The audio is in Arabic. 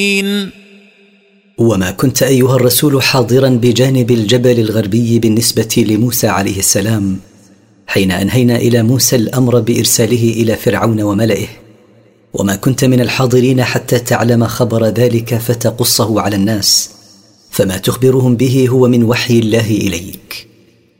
وما كنت أيها الرسول حاضرا بجانب الجبل الغربي بالنسبة لموسى عليه السلام حين أنهينا إلى موسى الأمر بإرساله إلى فرعون وملئه، وما كنت من الحاضرين حتى تعلم خبر ذلك فتقصه على الناس، فما تخبرهم به هو من وحي الله إليك.